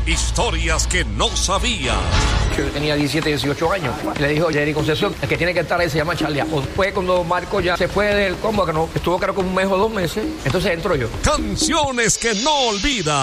Historias que no sabías. Yo tenía 17, 18 años. Y le dijo Jerry Conceição, el que tiene que estar ahí se llama Charlie. Fue cuando Marco ya se fue del combo, que no estuvo creo que un mes o 2 meses. Entonces entro yo. Canciones que no olvidas.